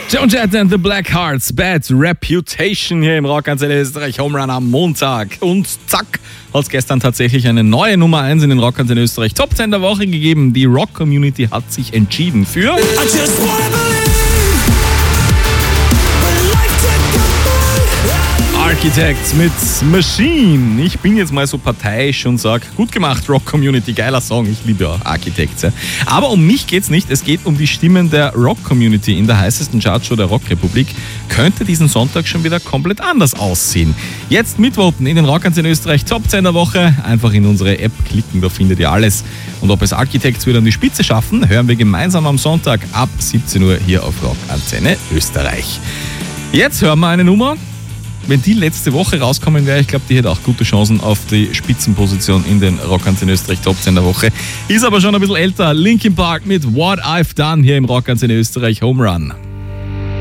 Joan Jett and the Black Hearts, Bad Reputation hier im Rockantenne Österreich, Home Run am Montag. Und zack, hat es gestern tatsächlich eine neue Nummer 1 in den Rockantenne Österreich Top 10 der Woche gegeben. Die Rock-Community hat sich entschieden für Architects mit Machine. Ich bin jetzt mal so parteiisch und sage, gut gemacht, Rock Community, geiler Song, ich liebe ja Architects. Ja. Aber um mich geht's nicht, es geht um die Stimmen der Rock Community in der heißesten Chartshow der Rockrepublik. Könnte diesen Sonntag schon wieder komplett anders aussehen. Jetzt mitvoten in den Rockantenne Österreich Top 10 der Woche. Einfach in unsere App klicken, da findet ihr alles. Und ob es Architects wieder an die Spitze schaffen, hören wir gemeinsam am Sonntag ab 17 Uhr hier auf Rockantenne Österreich. Jetzt hören wir eine Nummer. Wenn die letzte Woche rauskommen wäre, ich glaube, die hätte auch gute Chancen auf die Spitzenposition in den Rockantenne Österreich Top 10 der Woche. Ist aber schon ein bisschen älter. Linkin Park mit What I've Done hier im Rockantenne Österreich Home Run.